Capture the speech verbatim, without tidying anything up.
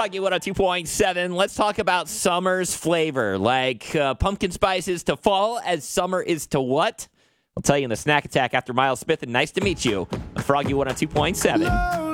Froggy one oh two point seven. Let's talk about summer's flavor, like uh, pumpkin spice is to fall as summer is to what? I'll tell you in the Snack Attack after Miles Smith, and nice to meet you on Froggy one oh two point seven.